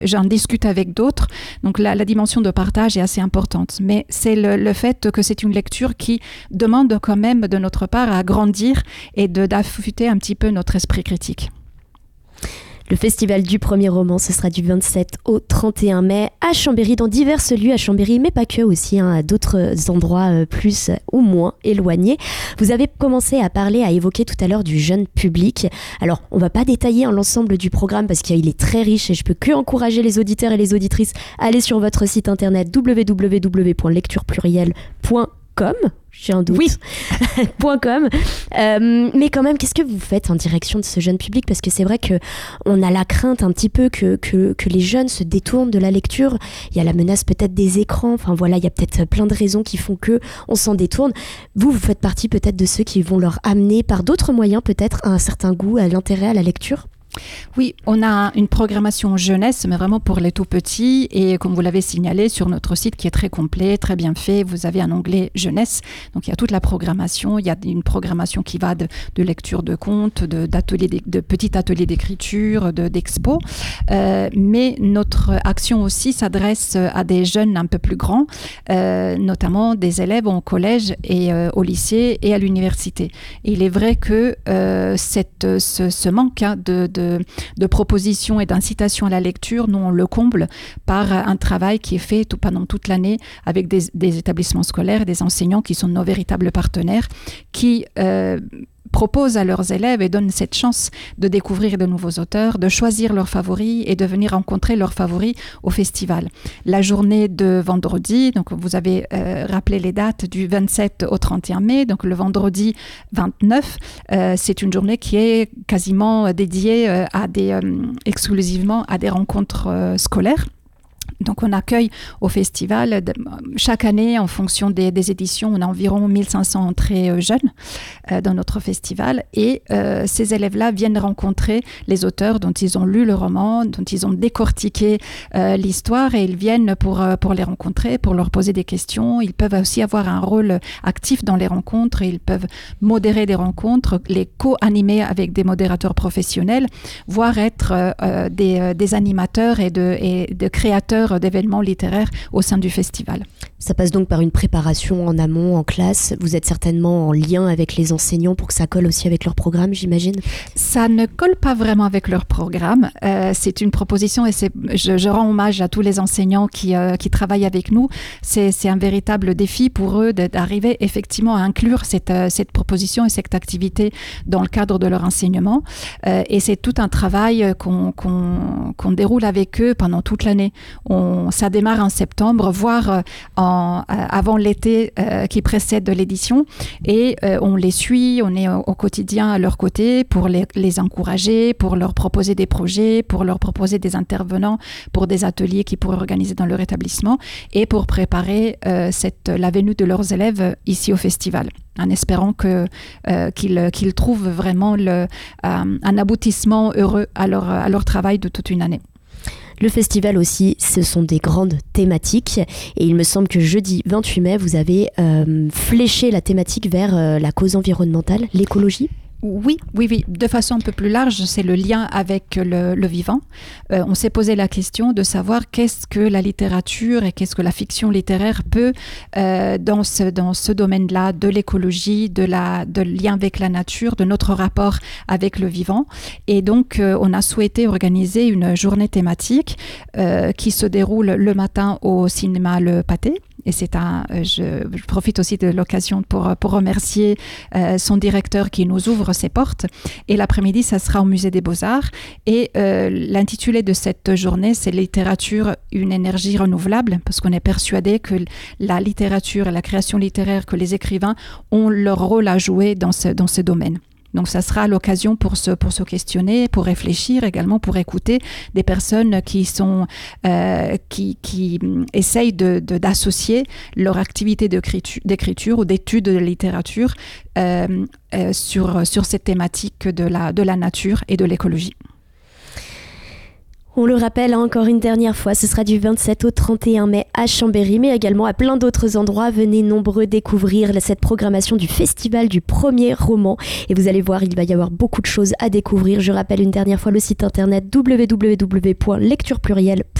j'en discute avec d'autres. Donc la dimension de partage est assez importante. Mais c'est le fait que c'est une lecture qui demande quand même de notre part à grandir et d'affûter un petit peu notre esprit critique. Le festival du premier roman, ce sera du 27 au 31 mai à Chambéry, dans divers lieux à Chambéry, mais pas que, aussi à d'autres endroits plus ou moins éloignés. Vous avez commencé à parler, à évoquer tout à l'heure du jeune public. Alors, on va pas détailler l'ensemble du programme parce qu'il est très riche et je peux que encourager les auditeurs et les auditrices à aller sur votre site internet www.lectureplurielle.com. J'ai un doute. Oui. .com. Mais quand même, qu'est-ce que vous faites en direction de ce jeune public ? Parce que c'est vrai qu'on a la crainte un petit peu que les jeunes se détournent de la lecture. Il y a la menace peut-être des écrans. Enfin voilà, il y a peut-être plein de raisons qui font qu'on s'en détourne. Vous faites partie peut-être de ceux qui vont leur amener par d'autres moyens peut-être un certain goût, à l'intérêt à la lecture ? Oui, on a une programmation jeunesse, mais vraiment pour les tout petits. Et comme vous l'avez signalé, sur notre site qui est très complet, très bien fait, vous avez un onglet jeunesse. Donc il y a toute la programmation. Il y a une programmation qui va de lecture de contes, de petits ateliers d'écriture, d'expo. Mais notre action aussi s'adresse à des jeunes un peu plus grands, notamment des élèves au collège et au lycée et à l'université. Et il est vrai que ce manque de propositions et d'incitations à la lecture, nous on le comble par un travail qui est fait pendant toute l'année avec des établissements scolaires et des enseignants qui sont nos véritables partenaires, qui proposent à leurs élèves et donnent cette chance de découvrir de nouveaux auteurs, de choisir leurs favoris et de venir rencontrer leurs favoris au festival. La journée de vendredi, donc vous avez rappelé les dates du 27 au 31 mai, donc le vendredi 29, c'est une journée qui est quasiment dédiée exclusivement à des rencontres scolaires. Donc on accueille au festival, chaque année en fonction des éditions, on a environ 1500 entrées jeunes dans notre festival et ces élèves-là viennent rencontrer les auteurs dont ils ont lu le roman, dont ils ont décortiqué l'histoire et ils viennent pour les rencontrer, pour leur poser des questions. Ils peuvent aussi avoir un rôle actif dans les rencontres, ils peuvent modérer des rencontres, les co-animer avec des modérateurs professionnels, voire être des animateurs et de créateurs d'événements littéraires au sein du festival. Ça passe donc par une préparation en amont, en classe. Vous êtes certainement en lien avec les enseignants pour que ça colle aussi avec leur programme, j'imagine ? Ça ne colle pas vraiment avec leur programme. C'est une proposition et je rends hommage à tous les enseignants qui travaillent avec nous. C'est un véritable défi pour eux d'arriver effectivement à inclure cette proposition et cette activité dans le cadre de leur enseignement. Et c'est tout un travail qu'on déroule avec eux pendant toute l'année. Ça démarre en septembre, voire avant l'été qui précède l'édition. Et on les suit, on est au quotidien à leur côté pour les encourager, pour leur proposer des projets, pour leur proposer des intervenants pour des ateliers qu'ils pourraient organiser dans leur établissement et pour préparer la venue de leurs élèves ici au festival, en espérant qu'ils trouvent vraiment un aboutissement heureux à leur travail de toute une année. Le festival aussi, ce sont des grandes thématiques et il me semble que jeudi 28 mai, vous avez fléché la thématique vers la cause environnementale, l'écologie. Oui. De façon un peu plus large, c'est le lien avec le vivant. On s'est posé la question de savoir qu'est-ce que la littérature et qu'est-ce que la fiction littéraire peut dans ce domaine-là de l'écologie, de lien avec la nature, de notre rapport avec le vivant. Et donc, on a souhaité organiser une journée thématique qui se déroule le matin au cinéma Le Pâté. Et je profite aussi de l'occasion pour remercier son directeur qui nous ouvre ses portes. Et l'après-midi, ça sera au Musée des Beaux-Arts. Et l'intitulé de cette journée, c'est « Littérature, une énergie renouvelable », parce qu'on est persuadé que la littérature et la création littéraire, que les écrivains ont leur rôle à jouer dans ce domaine. Donc, ça sera l'occasion pour se questionner, pour réfléchir, également pour écouter des personnes qui essayent d'associer leur activité d'écriture ou d'étude de littérature sur cette thématique de la nature et de l'écologie. On le rappelle encore une dernière fois, ce sera du 27 au 31 mai à Chambéry, mais également à plein d'autres endroits. Venez nombreux découvrir cette programmation du Festival du Premier Roman. Et vous allez voir, il va y avoir beaucoup de choses à découvrir. Je rappelle une dernière fois le site internet www.lecturepluriel.fr.